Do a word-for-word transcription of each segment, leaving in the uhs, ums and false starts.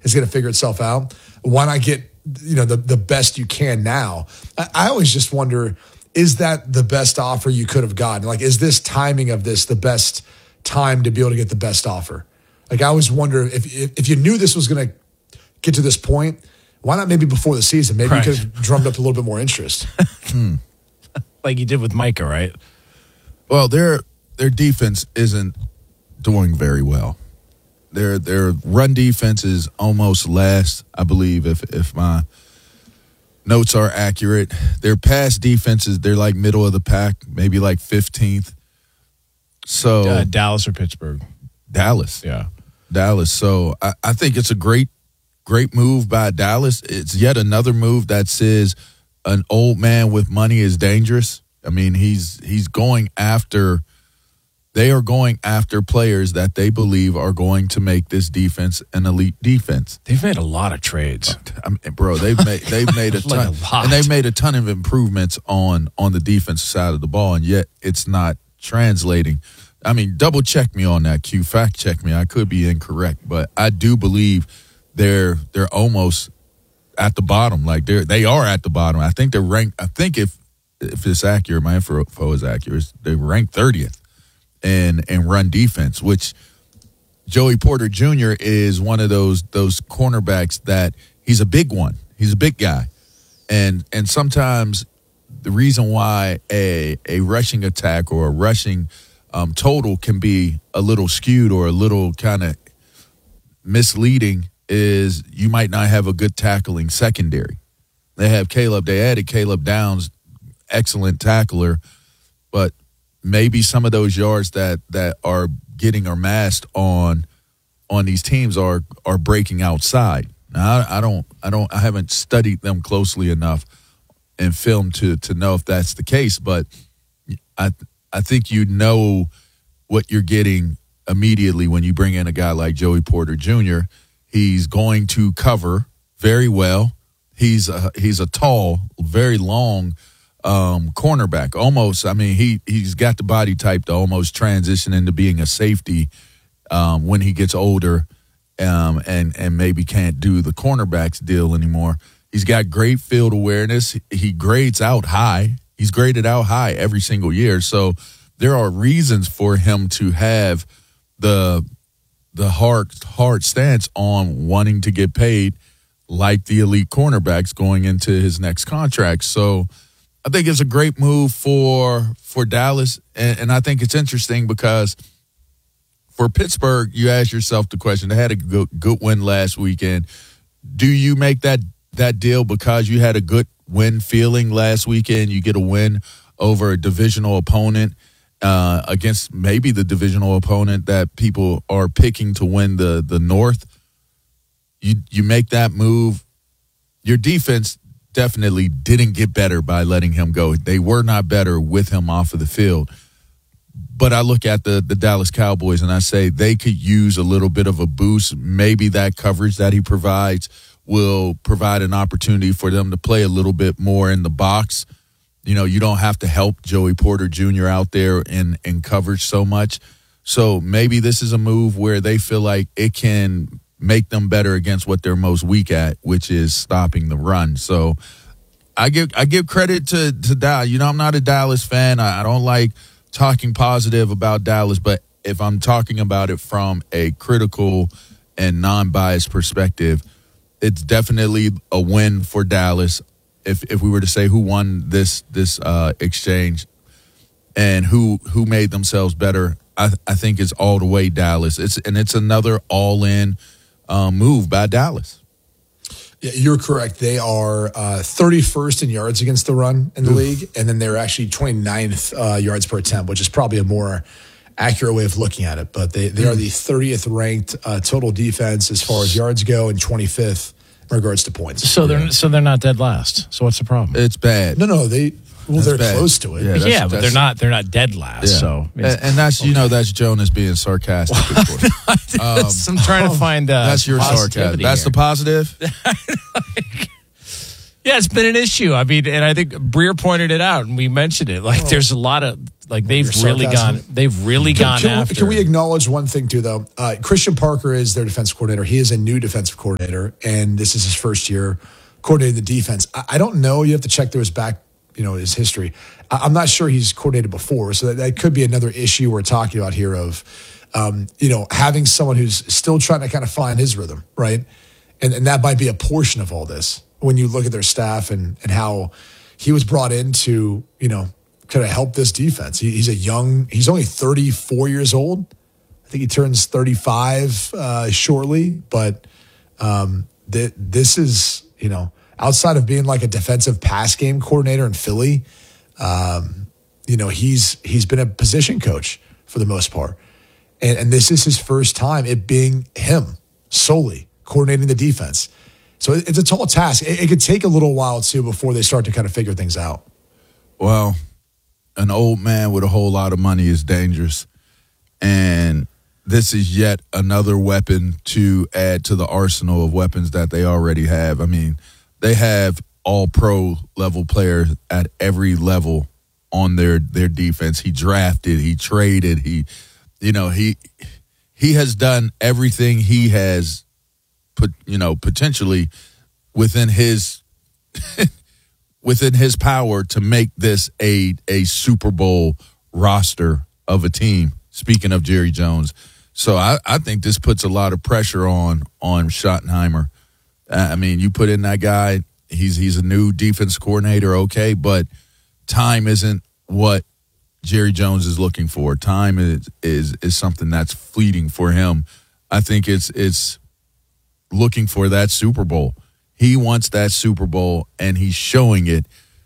is going to figure itself out. Why not get, you know, the, the best you can now? I, I always just wonder, is that the best offer you could have gotten? Like, is this timing of this the best time to be able to get the best offer? Like, I always wonder if if, if you knew this was going to get to this point, why not maybe before the season? Maybe right. you could have drummed up a little bit more interest. hmm. Like you did with Micah, right? Well, their their defense isn't doing very well. Their their run defense is almost last, I believe, if if my notes are accurate. Their pass defenses, they're like middle of the pack, maybe like fifteenth. So uh, Dallas or Pittsburgh? Dallas. Yeah. Dallas. So I, I think it's a great Great move by Dallas. It's yet another move that says an old man with money is dangerous. I mean, he's he's going after, they are going after players that they believe are going to make this defense an elite defense. They've made a lot of trades. I mean, bro, they've made they've made a ton, like a and they've made a ton of improvements on on the defensive side of the ball, and yet it's not translating. I mean, double check me on that, Q. Fact check me. I could be incorrect, but I do believe they're they're almost at the bottom. Like they're they are at the bottom. I think they're ranked. I think if if it's accurate, my info is accurate, they're ranked thirtieth in in run defense, which Joey Porter Junior is one of those those cornerbacks that he's a big one. He's a big guy, and and sometimes the reason why a a rushing attack or a rushing um, total can be a little skewed or a little kind of misleading is you might not have a good tackling secondary. They have Caleb. They added Caleb Downs, excellent tackler, but maybe some of those yards that that are getting amassed on on these teams are are breaking outside. Now, I, I don't, I don't, I haven't studied them closely enough in film to to know if that's the case, but I I think you know what you're getting immediately when you bring in a guy like Joey Porter Junior He's going to cover very well. He's a, he's a tall, very long um, cornerback. Almost, I mean, he, he's got the body type to almost transition into being a safety um, when he gets older um, and, and maybe can't do the cornerbacks deal anymore. He's got great field awareness. He grades out high. He's graded out high every single year. So there are reasons for him to have the – the hard hard stance on wanting to get paid like the elite cornerbacks going into his next contract. So I think it's a great move for for Dallas, and, and I think it's interesting because for Pittsburgh, you ask yourself the question, they had a good, good win last weekend. Do you make that, that deal because you had a good win feeling last weekend? You get a win over a divisional opponent, Uh, against maybe the divisional opponent that people are picking to win the, the North. You you make that move. Your defense definitely didn't get better by letting him go. They were not better with him off of the field. But I look at the, the Dallas Cowboys and I say they could use a little bit of a boost. Maybe that coverage that he provides will provide an opportunity for them to play a little bit more in the box. You know, you don't have to help Joey Porter Junior out there in, in coverage so much. So maybe this is a move where they feel like it can make them better against what they're most weak at, which is stopping the run. So I give I give credit to, to Dallas. You know, I'm not a Dallas fan. I, I don't like talking positive about Dallas, but if I'm talking about it from a critical and non-biased perspective, it's definitely a win for Dallas. If if we were to say who won this this uh, exchange and who who made themselves better, I I think it's all the way Dallas. It's and it's another all in uh, move by Dallas. Yeah, you're correct. They are uh, thirty-first in yards against the run in the Oof. league, and then they're actually twenty-ninth uh, yards per attempt, which is probably a more accurate way of looking at it. But they they mm. are the thirtieth ranked uh, total defense as far as yards go, and twenty-fifth. In regards to points. So they're so they're not dead last. So what's the problem? It's bad. No, no, they well that's they're bad. close to it. Yeah, that's, yeah but that's, they're not they're not dead last. Yeah. So and, and that's you know that's Jonas being sarcastic. um, I'm trying to find uh, that's your sarcasm. That's here. the positive. like, yeah, it's been an issue. I mean, and I think Breer pointed it out, and we mentioned it. Like, oh. there's a lot of Like they've Your really sarcasm. gone. They've really Can, gone can, after. can we acknowledge one thing too, though? Uh, Christian Parker is their defensive coordinator. He is a new defensive coordinator, and this is his first year coordinating the defense. I, I don't know. You have to check through his back, you know, his history. I, I'm not sure he's coordinated before, so that, that could be another issue we're talking about here of, um, you know, having someone who's still trying to kind of find his rhythm, right? And and that might be a portion of all this when you look at their staff and and how he was brought in to, you know, kind of help this defense. He, he's a young, he's only thirty-four years old. I think he turns thirty-five uh, shortly, but um, th- this is, you know, outside of being like a defensive pass game coordinator in Philly, um, you know, he's he's been a position coach for the most part. And, and this is his first time, it being him solely coordinating the defense. So it, it's a tall task. It, it could take a little while, too, before they start to kind of figure things out. Well, an old man with a whole lot of money is dangerous. And this is yet another weapon to add to the arsenal of weapons that they already have. I mean, they have all pro level players at every level on their, their defense. He drafted, he traded, he, you know, he, he has done everything he has put, you know, potentially within his, within his power to make this a, a Super Bowl roster of a team. Speaking of Jerry Jones. So I, I think this puts a lot of pressure on on Schottenheimer. I mean, you put in that guy, he's he's a new defense coordinator, okay, but time isn't what Jerry Jones is looking for. Time is is is something that's fleeting for him. I think it's it's looking for that Super Bowl. He wants that Super Bowl, and he's showing it.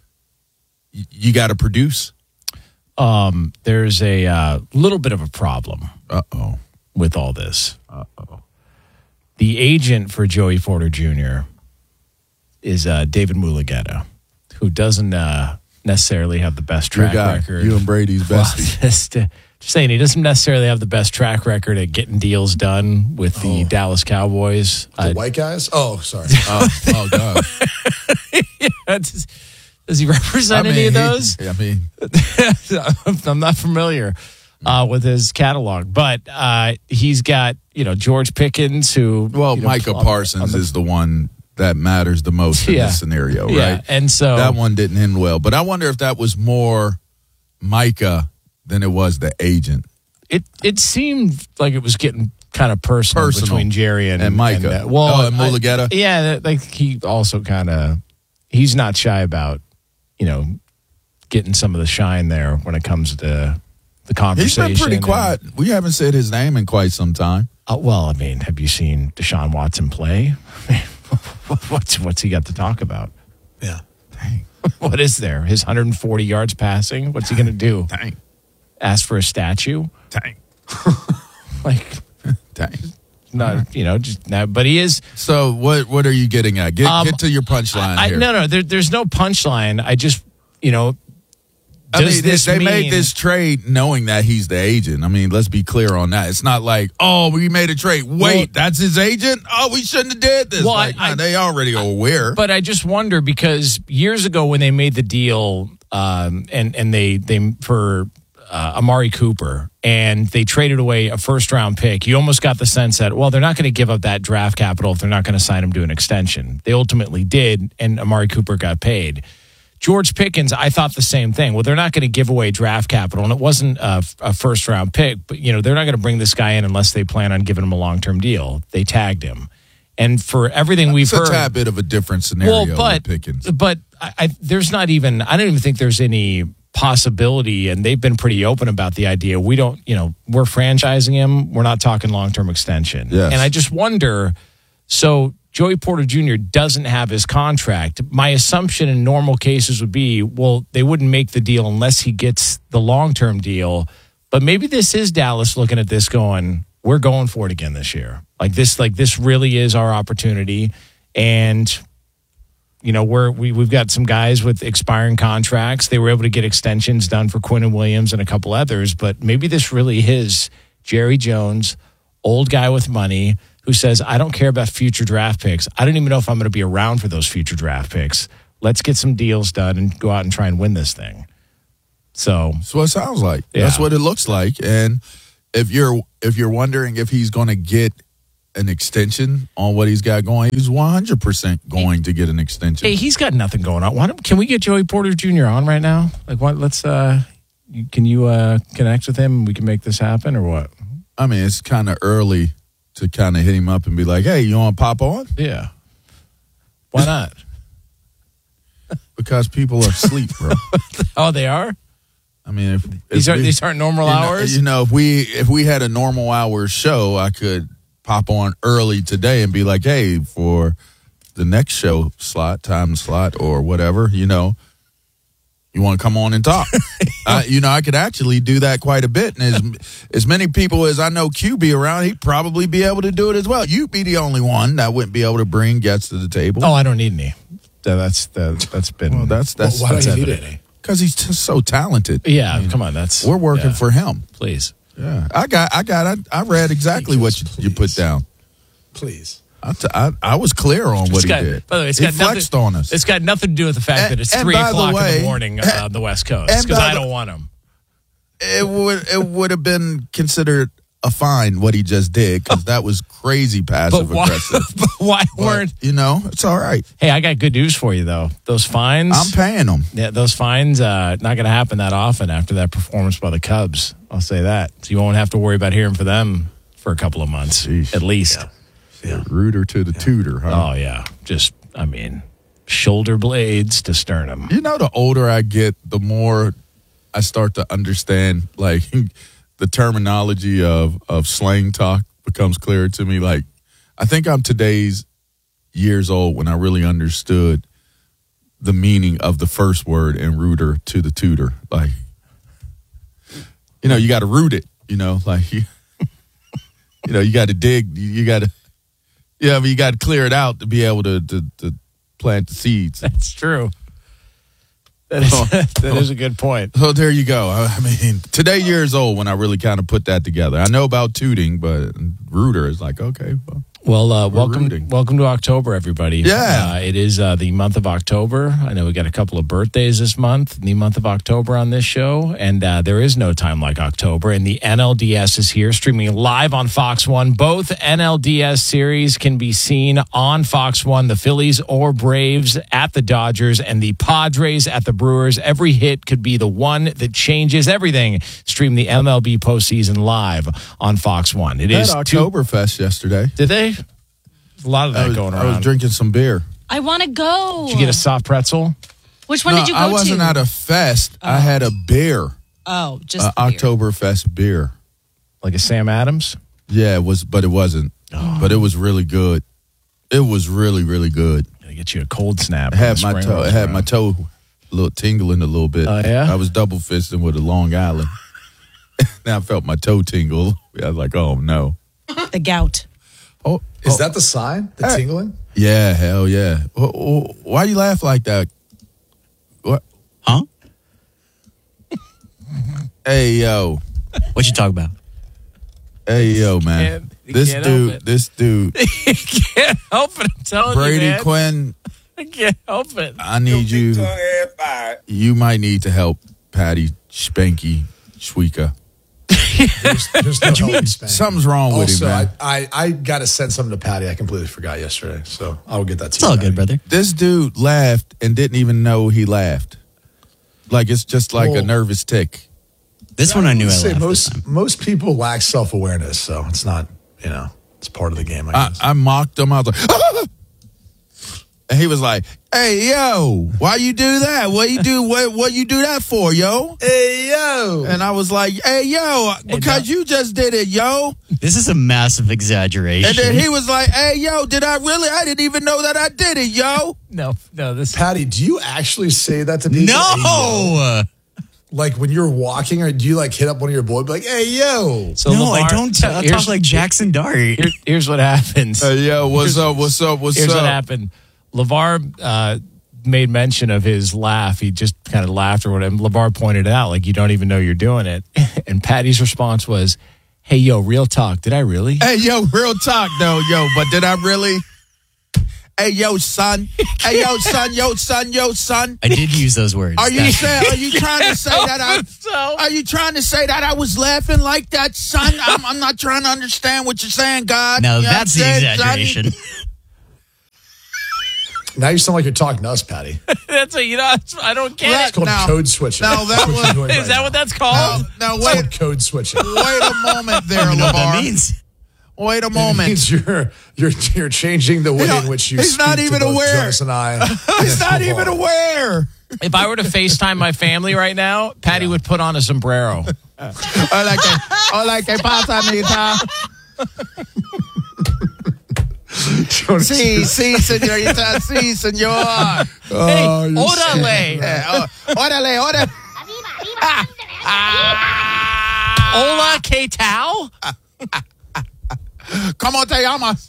Y- you got to produce. Um, there's a uh, little bit of a problem. Uh-oh. With all this. Uh-oh. The agent for Joey Porter Junior is uh, David Mulugheta, who doesn't uh, necessarily have the best track Your guy, record. you and Brady's bestie. Well, just, uh, just saying, he doesn't necessarily have the best track record at getting deals done with the Oh. Dallas Cowboys. The Uh, white guys? Oh, sorry. oh, oh, God. yeah, does, does he represent I mean, any of he- those? I mean, I'm not familiar uh, with his catalog, but uh, he's got, you know, George Pickens, who well, you know, Micah on- Parsons on the- is the one that matters the most in Yeah. this scenario, right? Yeah, and so that one didn't end well. But I wonder if that was more Micah than it was the agent. it it seemed like it was getting kind of personal, Personal. between Jerry and, And Micah. And, uh, well, Oh, and I- Mulugheta? yeah, that- like he also kind of he's not shy about, you know, getting some of the shine there when it comes to the He's conversation. been pretty and- quiet. We haven't said his name in quite some time. Uh, well, I mean, have you seen Deshaun Watson play? what's what's he got to talk about? Yeah. Dang. What is there? His one hundred forty yards passing? What's he going to do? Dang. Ask for a statue? Dang. Like, Dang. not, you know, just now, but he is. So what what are you getting at? Get, Um, get to your punchline I, here. no, no, there, there's no punchline. I just, you know, I does mean, they, this they mean, made this trade knowing that he's the agent. I mean, let's be clear on that. It's not like, oh, we made a trade. Wait, Well- that's his agent? Oh, we shouldn't have did this. Well, like, I- nah, they already are aware. But I just wonder because years ago when they made the deal, um, and and they they for uh, Amari Cooper, and they traded away a first round pick, you almost got the sense that, well, they're not going to give up that draft capital if they're not going to sign him to an extension. They ultimately did, and Amari Cooper got paid. George Pickens, I thought the same thing. Well, they're not going to give away draft capital, and it wasn't a, a first round pick, but you know they're not going to bring this guy in unless they plan on giving him a long term deal. They tagged him, and for everything we've it's heard, a tad bit of a different scenario well, but with Pickens. but I, I, there's not even. I don't even think there's any possibility, and they've been pretty open about the idea. We don't, you know, we're franchising him. We're not talking long term extension. Yes. And I just wonder. So Joey Porter Junior doesn't have his contract. My assumption in normal cases would be, well, they wouldn't make the deal unless he gets the long term deal. But maybe this is Dallas looking at this, going, we're going for it again this year. Like this, like this really is our opportunity, and. You know, we're, we, we've got some guys with expiring contracts. They were able to get extensions done for Quinn and Williams and a couple others, but maybe this really is Jerry Jones, old guy with money, who says, I don't care about future draft picks. I don't even know if I'm going to be around for those future draft picks. Let's get some deals done and go out and try and win this thing. So That's what it sounds like. Yeah. That's what it looks like. And if you're if you're wondering if he's going to get an extension on what he's got going, he's one hundred percent going to get an extension. hey, he's got nothing going on. Why don't, can we get Joey Porter Junior on right now? Like, what? Let's. Uh, you- can you uh, connect with him and we can make this happen, or what? I mean, it's kind of early to kind of hit him up and be like, hey, you want to pop on? Yeah. Why not? Because people are asleep, bro. Oh, they are. I mean, if, These if are we- these aren't normal you know, hours. You know, if we if we had a normal hour show, I could pop on early today and be like, hey, for the next show slot, time slot, or whatever, you know, you want to come on and talk. uh, you know, I could actually do that quite a bit. And as, as many people as I know Q be around, he'd probably be able to do it as well. You'd be the only one that wouldn't be able to bring guests to the table. Oh, I don't need any. That- That's that, that's been. Well, that's that's Why don't you need evident. any? because he's just so talented. yeah. Come on, that's We're working yeah, for him. Please. Yeah, I got, I got, I, I read exactly what you, you put please. down. Please. I, t- I, I was clear on what It's he got, did. by the way, it's he got flexed nothing, on us. It's got nothing to do with the fact And- that it's and three by the o'clock in way- the morning uh, on the West Coast and because by I the- don't want them. It would, it would have been considered a fine what he just did because that was crazy But passive why? aggressive. but why But, weren't? you know, it's all right. Hey, I got good news for you though. Those fines. I'm paying him. Yeah, those fines uh, not going to happen that often after that performance by the Cubs. I'll say that. So you won't have to worry about hearing from them for a couple of months Sheesh. at least. Yeah. Rooter to the tutor, huh? Oh yeah, just I mean, shoulder blades to sternum. You know, the older I get, the more I start to understand, like, the terminology of, of slang talk becomes clearer to me. Like, I think I'm today's years old when I really understood the meaning of the first word in rooter to the tutor. Like, you know, you got to root it, you know, like, you, you know, you got to dig, you, you got to, yeah, but you got to clear it out to be able to, to, to plant the seeds. That's true. That is, that is a good point. So there you go. I mean, today years old when I really kind of put that together. I know about tooting, but rooter is like, okay. Well, Well, uh, welcome, rooting. welcome to October, everybody. Yeah. uh, it is uh, the month of October. I know we got a couple of birthdays this month, the month of October on this show, and uh, there is no time like October. And the N L D S is here, streaming live on Fox One. Both N L D S series can be seen on Fox One. The Phillies or Braves at the Dodgers, and the Padres at the Brewers. Every hit could be the one that changes everything. Stream the M L B postseason live on Fox One. It had is two- Oktoberfest yesterday. Did they? A lot of that I was, going I was around. drinking some beer. I want to go. Did you get a soft pretzel? Which one no, did you go I wasn't to? at a fest. I had a beer, oh, just uh, the beer. Oktoberfest beer. Like a Sam Adams? Yeah, it was, but it wasn't. Oh. But it was really good. It was really, really good. Gonna get you a cold snap. I had when my the spring toe. I rolls had my around. toe a little tingling a little bit. Oh, yeah? I was double fisting with a Long Island. Now I felt my toe tingle. I was like, oh no. The gout. Oh, Is oh, that the sign? The Hey. tingling? yeah, hell yeah. Wh- wh- Why you laugh like that? What? Huh? Hey yo, What you talk about? hey yo, man. can't- you This can't help dude, it. this dude, I can't help it. I'm telling Brady you, man. Quinn. I can't help it. I need you. You might need to help Patty Spanky Schweka. There's, there's no help in Spain. Something's wrong with Also, him, man. I, I, I got to send something to Patty. I completely forgot yesterday. So I will get that to It's you. all Patty. good, brother. This dude laughed and didn't even know he laughed. Like it's just like a Well- nervous tick. This one I knew I Say laughed this most time. most people lack self awareness, so it's not, you know, it's part of the game. I I, guess. I mocked him. I was like, and he was like, "Hey, yo, why you do that? What you do? What what you do that for, yo?" hey yo, And I was like, "Hey, yo, because you just did it, yo." This is a massive exaggeration. And then he was like, "Hey, yo, did I really? I didn't even know that I did it, yo." No, no, this. Patty, do you actually say that to people? Hey, yo? no, Like when you're walking, or do you like hit up one of your boys, be like, "Hey yo"? So no, Lamar- I don't so t- I here's- talk like Jackson Dart. Here, here's what happens. Hey, yo, what's up? What's up? What's Here's up? what happened. LeVar uh, made mention of his laugh. He just kind of laughed or whatever. LeVar pointed it out, like, you don't even know you're doing it. And Patty's response was, hey, yo, real talk. Did I really? Hey, yo, real talk though, yo. But did I really? Hey, yo, son. Hey, yo, son. Yo, son. Yo, son. I did use those words. Are you That- saying? Are you trying to say that I? So- Are you trying to say that I was laughing like that, son? I'm, I'm not trying to understand what you're saying, God. No, You know that's the what I'm saying, son? exaggeration. Now you sound like you're talking to us, Patty. That's a, you know, I don't get Right. It's called Now- code switching. now that That's what was- you're doing it. right Is that now. what that's called? Now, now It's wait, called code switching. wait a moment there, You know what that LeVar. means? Wait a It moment. means you're you're you're changing the way know, in which you he's speak not to even both aware. Jonas and I. He's not even aware. If I were to FaceTime my family right now, Patty would put on a sombrero. Hola, que, hola, que pasa, amita? Jonas, Sí, sí, señorita, sí, señor. Hey, Oh, you're órale. Eh, oh, órale, órale. Hola, ¿qué tal? ¿Cómo te llamas?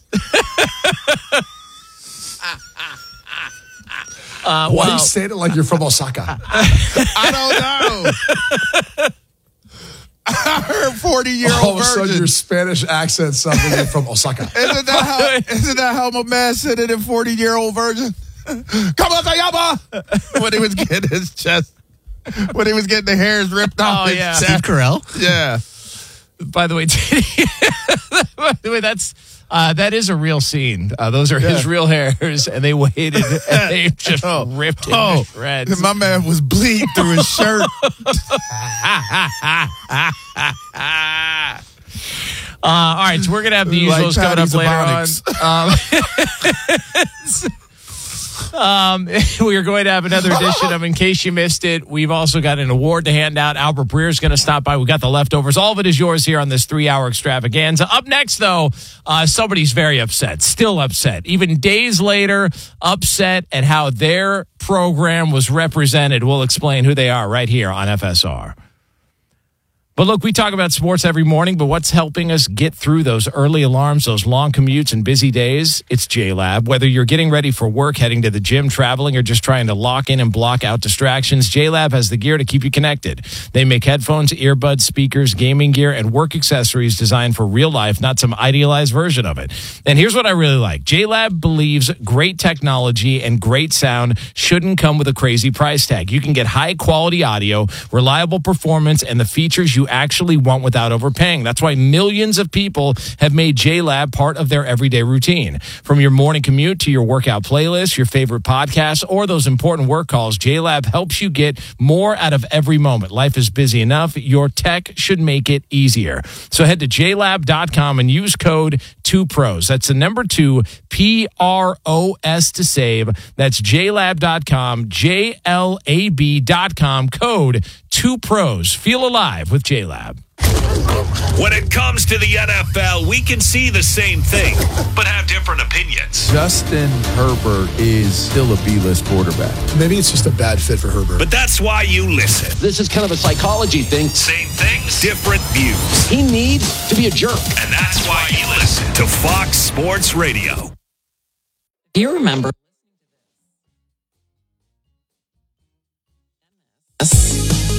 Uh, Why are you well, saying it like you're from Osaka? I don't know. I heard forty-year-old All of a sudden, virgin. your Spanish accent sounds like you're from Osaka. Isn't that how? Isn't that how my man said it in forty-year-old virgin? ¿Cómo te llamas? When he was getting his chest, when he was getting the hairs ripped off Oh, his yeah. Steve chest. Carell? Yeah. by the way, by the way, that's uh, that is a real scene. Uh, those are his Yeah. real hairs, and they waited and they just Oh. ripped him Oh, to shreds. my man was bleeding through his shirt. Uh, all right, so we're gonna have the Like usuals coming up Patty's later on. Ebonics. Um, um, we are going to have another edition of In Case You Missed It. We've also got an award to hand out. Albert Breer's going to stop by. We got the leftovers. All of it is yours here on this three-hour extravaganza. Up next, though, uh, somebody's very upset, still upset, even days later, upset at how their program was represented. We'll explain who they are right here on F S R. But look, we talk about sports every morning, but what's helping us get through those early alarms, those long commutes and busy days? It's J-Lab. Whether you're getting ready for work, heading to the gym, traveling, or just trying to lock in and block out distractions, J-Lab has the gear to keep you connected. They make headphones, earbuds, speakers, gaming gear, and work accessories designed for real life, not some idealized version of it. And here's what I really like. J-Lab believes great technology and great sound shouldn't come with a crazy price tag. You can get high quality audio, reliable performance, and the features you actually want without overpaying. That's why millions of people have made J-Lab part of their everyday routine. From your morning commute to your workout playlist, your favorite podcasts, or those important work calls, J-Lab helps you get more out of every moment. Life is busy enough. Your tech should make it easier. So head to j lab dot com and use code two pros. That's the number two, P R O S to save. That's j lab dot com, J L A B dot com, code two pros. Feel alive with J-Lab. When it comes to the N F L, we can see the same thing, but have different opinions. Justin Herbert is still a B-list quarterback. Maybe it's just a bad fit for Herbert. But that's why you listen. This is kind of a psychology thing. Same things, different views. He needs to be a jerk. And that's why you listen to Fox Sports Radio. Do you remember this?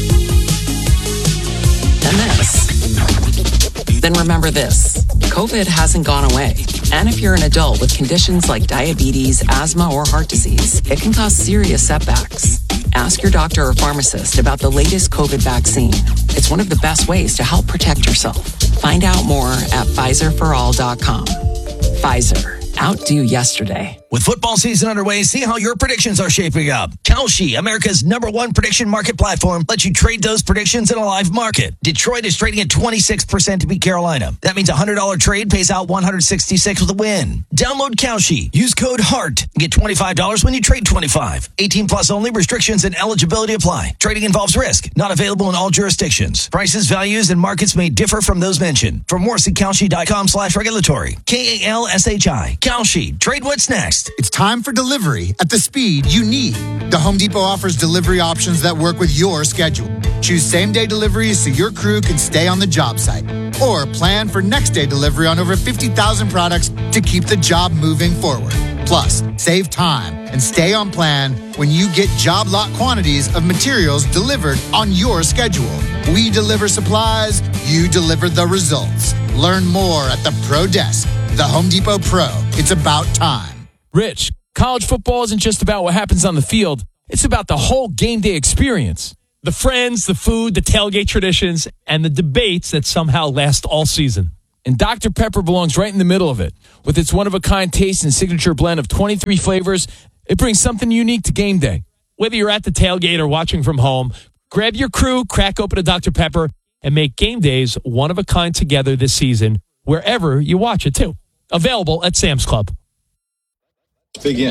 And this. Then remember this. COVID hasn't gone away. And if you're an adult with conditions like diabetes, asthma, or heart disease, it can cause serious setbacks. Ask your doctor or pharmacist about the latest COVID vaccine. It's one of the best ways to help protect yourself. Find out more at Pfizer for all dot com. Pfizer. Outdo yesterday. With football season underway, see how your predictions are shaping up. Kalshi, America's number one prediction market platform, lets you trade those predictions in a live market. Detroit is trading at twenty-six percent to beat Carolina. That means a one hundred dollars trade pays out one hundred sixty-six with a win. Download Kalshi. Use code HEART and get twenty-five dollars when you trade twenty-five. eighteen plus only. Restrictions and eligibility apply. Trading involves risk. Not available in all jurisdictions. Prices, values, and markets may differ from those mentioned. For more, see Kalshi.com slash regulatory. K A L S H I. Kalshi. Trade what's next. It's time for delivery at the speed you need. The Home Depot offers delivery options that work with your schedule. Choose same-day deliveries so your crew can stay on the job site. Or plan for next-day delivery on over fifty thousand products to keep the job moving forward. Plus, save time and stay on plan when you get job lot quantities of materials delivered on your schedule. We deliver supplies, you deliver the results. Learn more at the Pro Desk. The Home Depot Pro. It's about time. Rich, college football isn't just about what happens on the field. It's about the whole game day experience. The friends, the food, the tailgate traditions, and the debates that somehow last all season. And Doctor Pepper belongs right in the middle of it. With its one-of-a-kind taste and signature blend of twenty-three flavors, it brings something unique to game day. Whether you're at the tailgate or watching from home, grab your crew, crack open a Doctor Pepper, and make game days one-of-a-kind together this season, wherever you watch it, too. Available at Sam's Club. Begin.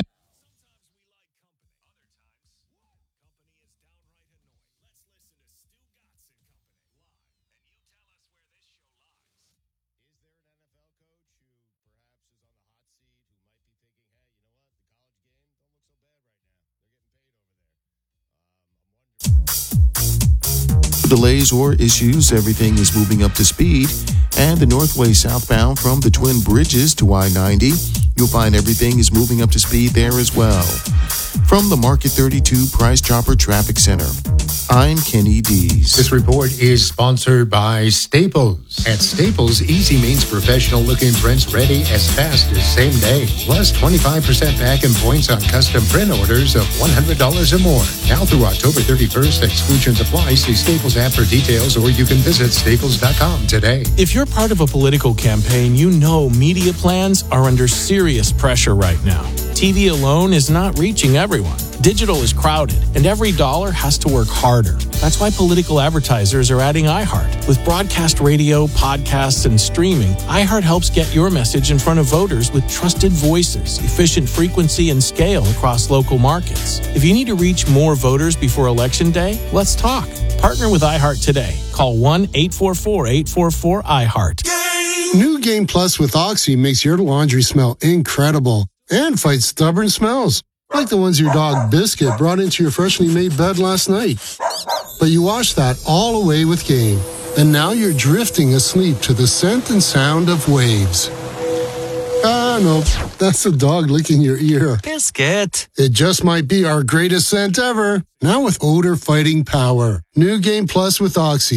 Delays or issues, everything is moving up to speed. And the Northway southbound from the Twin Bridges to I ninety, you'll find everything is moving up to speed there as well. From the Market thirty-two Price Chopper Traffic Center, I'm Kenny Dees. This report is sponsored by Staples. At Staples, easy means professional-looking prints ready as fast as same day. Plus twenty-five percent back in points on custom print orders of one hundred dollars or more. Now through October thirty-first, exclusions apply. See Staples app for details, or you can visit staples dot com today. If you're part of a political campaign, you know media plans are under serious pressure right now. T V alone is not reaching everyone. Digital is crowded, and every dollar has to work harder. That's why political advertisers are adding iHeart. With broadcast radio, podcasts, and streaming, iHeart helps get your message in front of voters with trusted voices, efficient frequency, and scale across local markets. If you need to reach more voters before Election Day, let's talk. Partner with iHeart today. Call one eight four four, eight four four, iHeart. New Game Plus with Oxy makes your laundry smell incredible and fights stubborn smells, like the ones your dog Biscuit brought into your freshly made bed last night. But you washed that all away with Game, and now you're drifting asleep to the scent and sound of waves. Ah, no, that's the dog licking your ear. Biscuit. It just might be our greatest scent ever. Now with odor fighting power. New Game Plus with Oxy.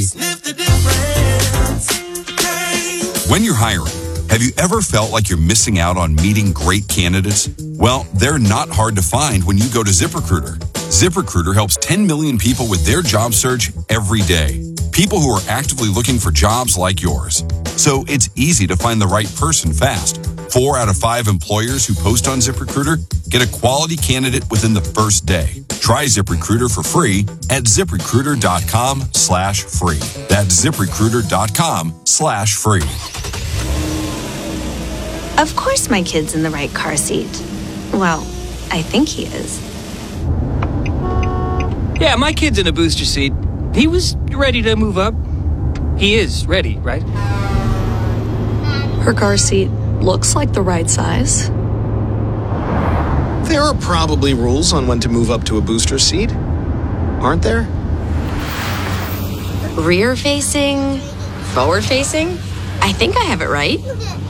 When you're hiring, have you ever felt like you're missing out on meeting great candidates? Well, they're not hard to find when you go to ZipRecruiter. ZipRecruiter helps ten million people with their job search every day. People who are actively looking for jobs like yours. So it's easy to find the right person fast. Four out of five employers who post on ZipRecruiter get a quality candidate within the first day. Try ZipRecruiter for free at ZipRecruiter.com slash free. That's ZipRecruiter.com slash free. Of course my kid's in the right car seat. Well, I think he is. Yeah, my kid's in a booster seat. He was ready to move up. He is ready, right? Her car seat looks like the right size. There are probably rules on when to move up to a booster seat, aren't there? Rear facing, forward facing. I think I have it right.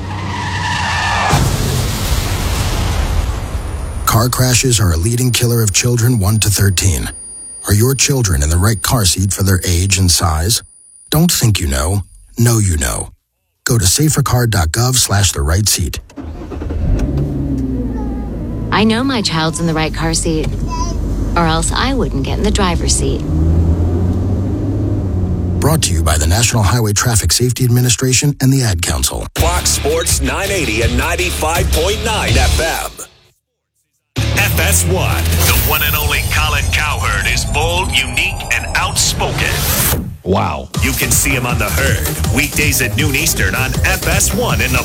Car crashes are a leading killer of children one to thirteen. Are your children in the right car seat for their age and size? Don't think you know. Know you know. Go to safercar.gov slash the right seat. I know my child's in the right car seat, or else I wouldn't get in the driver's seat. Brought to you by the National Highway Traffic Safety Administration and the Ad Council. Fox Sports nine eighty and ninety-five point nine F M. F S one, the one and only Colin Cowherd is bold, unique, and outspoken. Wow. You can see him on The Herd, weekdays at noon Eastern on F S one in the